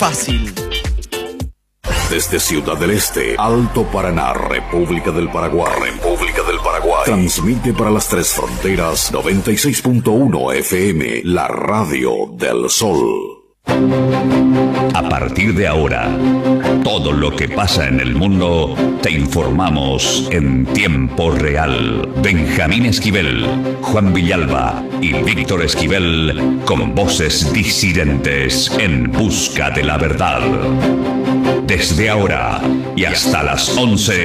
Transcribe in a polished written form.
fácil. Desde Ciudad del Este, Alto Paraná, República del Paraguay. Transmite para las tres fronteras 96.1 FM, la radio del Sol. A partir de ahora, todo lo que pasa en el mundo te informamos en tiempo real. Benjamín Esquivel, Juan Villalba y Víctor Esquivel con voces disidentes en busca de la verdad. Desde ahora y hasta las 11.